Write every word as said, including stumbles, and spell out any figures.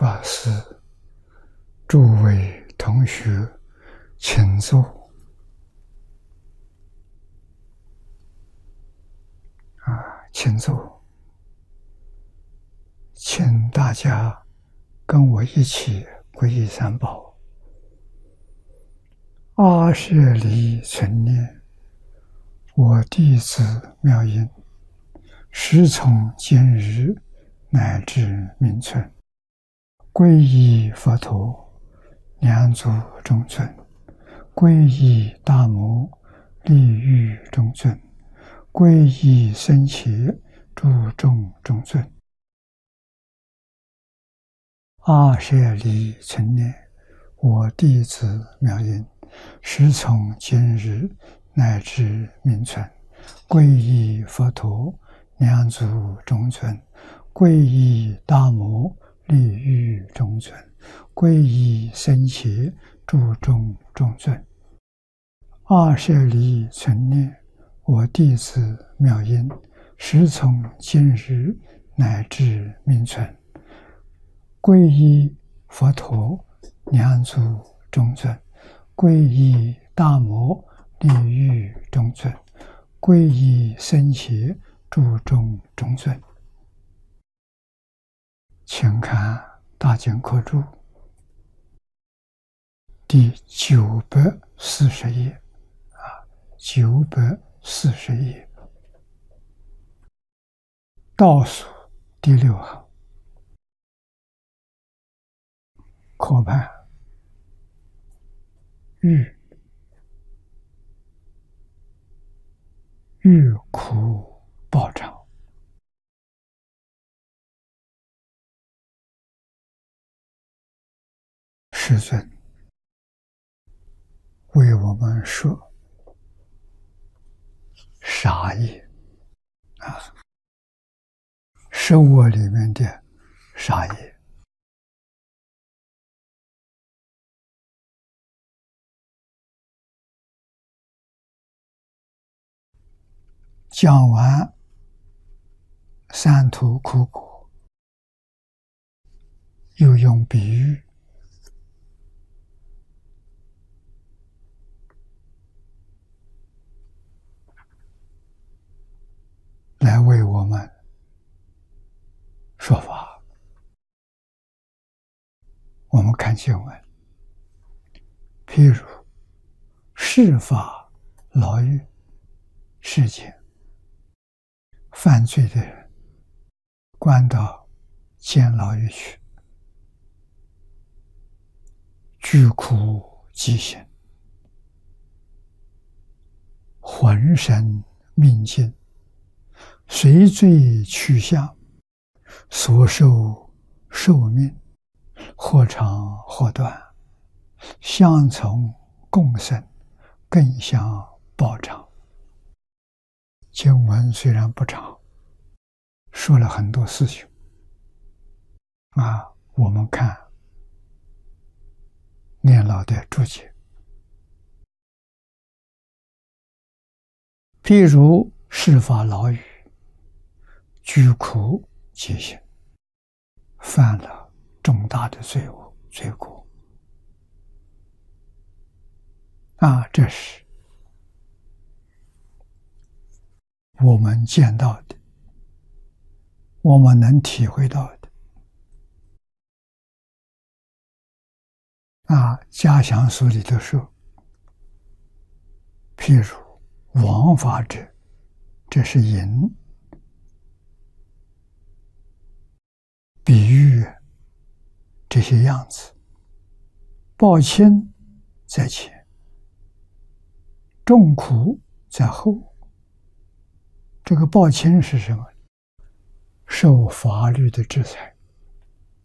法师，诸位同学，请坐。啊，请坐，请大家跟我一起皈依三宝。阿舍离存念，我弟子妙音，时从今日乃至明存，皈依佛陀，两足中尊；皈依大摩，利欲中尊；皈依僧伽，诸众中尊。阿舍离存念，我弟子妙音，时从今日乃至明存，皈依佛陀，两足中尊；皈依大摩，利欲中尊；皈依僧伽，诸众中尊。阿舍离存念，我弟子妙音，时从今日乃至明存，皈依佛陀，两足中尊；皈依大摩，利欲中尊；皈依僧伽，诸众中尊。请看《大经科注》第九百四十页啊，九百四十页倒数第六行，科判欲欲苦报偿。世尊为我们说杀业啊，生活里面的杀业。讲完三途苦果，又用比喻来为我们说法。我们看经文，譬如释法牢狱事件，犯罪的人关到监牢狱去，具苦极刑，浑身命尽，随罪去向，所受寿命或长或短，相从共生，更相报偿。经文虽然不长，说了很多事情啊，我们看念老的注解，譬如释法牢狱，居苦极刑，犯了重大的罪恶罪过啊，这是我们见到的，我们能体会到的啊。嘉祥书里头说，譬如枉法者，这是引比喻这些样子，报轻在前，重苦在后。这个报轻是什么？受法律的制裁。